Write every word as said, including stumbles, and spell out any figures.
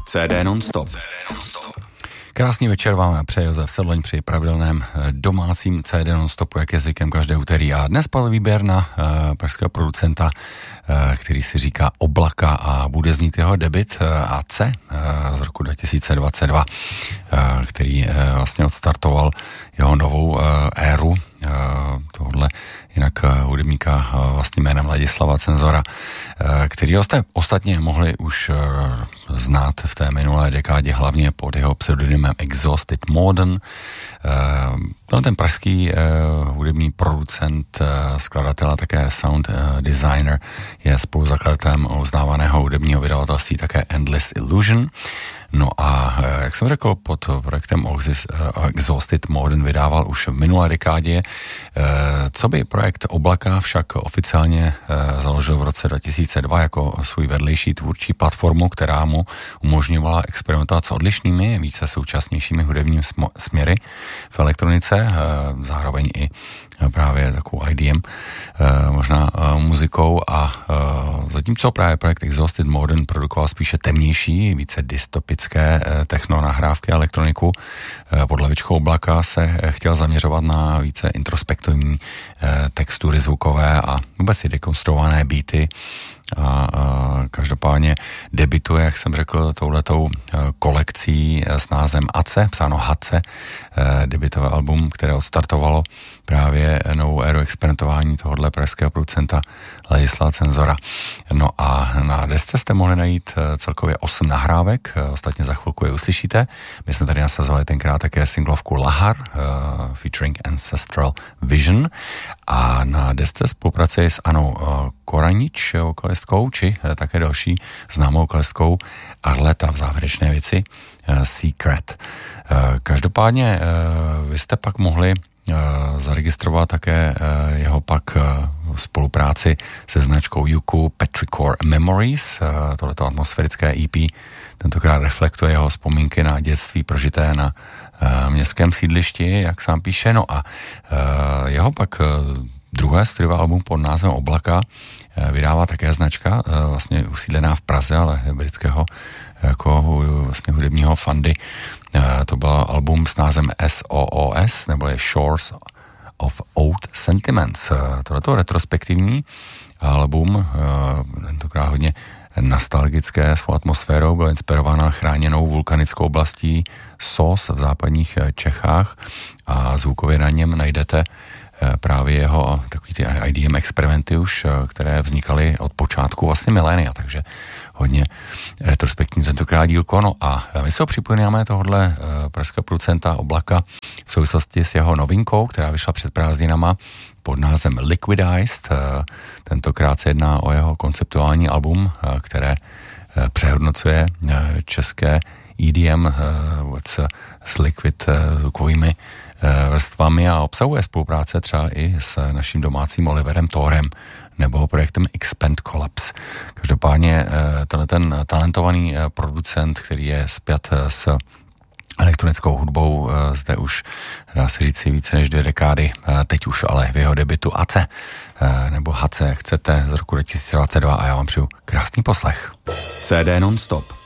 C D non-stop. Krásný večer vám přeje Josef Sedloň při pravidelném domácím C D non-stopu, jak je zvykem každé úterý. A dnes padl výběr na uh, pražského producenta, uh, který si říká Oblaka a bude znít jeho debut uh, A C uh, z roku dva tisíce dvacet dva, uh, který uh, vlastně odstartoval jeho novou uh, éru uh, tohle jinak uh, hudebníka uh, vlastně jménem Ladislava Cenzora, uh, který jste ostatně mohli už uh, znát v té minulé dekádě hlavně pod jeho pseudonymem Exhausted Modern. Uh, ten pražský uh, hudební producent, uh, skladatel a také sound uh, designer je spoluzakladatelem uznávaného hudebního vydavatelství také Endless Illusion. No a jak jsem řekl, pod projektem Exhausted Modern vydával už v minulé dekádě. Co by projekt Oblaka však oficiálně založil v roce dva tisíce dva jako svůj vedlejší tvůrčí platformu, která mu umožňovala experimentovat s odlišnými, více současnějšími hudebními směry v elektronice, zároveň i právě takovou I D M, možná muzikou, a zatímco právě projekt Exhausted Modern produkoval spíše temnější, více dystopické techno nahrávky a elektroniku, pod hlavičkou Oblaka se chtěl zaměřovat na více introspektivní textury zvukové a vůbec i dekonstruované beaty. A, a každopádně debituje, jak jsem řekl, touhletou kolekcí s názvem A C, psáno H C, debitové album, které odstartovalo právě novou éru experimentování tohohle pražského producenta Ladislava Cenzora. No a na desce jste mohli najít celkově osm nahrávek, ostatně za chvilku je uslyšíte. My jsme tady nasazovali tenkrát také singlovku Lahar, uh, featuring Ancestral Vision, a na desce spolupracuje s Anou uh, Koranič, vokalistkou, či uh, také další známou vokalistkou Arleta v závěrečné věci uh, Secret. Uh, každopádně uh, vy jste pak mohli zaregistrovat také jeho pak spolupráci se značkou Juku Petrichor Memories. Tohleto atmosférické E P tentokrát reflektuje jeho vzpomínky na dětství prožité na městském sídlišti, jak sám píše. No a jeho pak druhé studiové album pod názvem Oblaka vydává také značka, vlastně usídlená v Praze, ale britského jako vlastně hudebního fandy. To byl album s názvem S O O S, nebo je Shores of Old Sentiments. Tohleto retrospektivní album, tentokrát hodně nostalgické svou atmosférou, byl inspirována chráněnou vulkanickou oblastí Sos v západních Čechách a zvukově na něm najdete právě jeho takový ty I D M experimenty už, které vznikaly od počátku vlastně milénia, takže hodně retrospektivní tentokrát dílko. No a my se ho připomínáme tohodle pražského producenta Oblaka v souvislosti s jeho novinkou, která vyšla před prázdninama pod názvem Liquidized. Tentokrát se jedná o jeho konceptuální album, které přehodnocuje české E D M s liquid zvukovými vrstvami a obsahuje spolupráce třeba i s naším domácím Oliverem Thorem nebo projektem Expand Collapse. Každopádně tenhle ten talentovaný producent, který je spjat s elektronickou hudbou zde už, dá se říct, více než dvě dekády, teď už ale v jeho debutu A C, nebo H C, jak chcete, z roku dva tisíce dvacet dva, a já vám přeju krásný poslech. C D non-stop.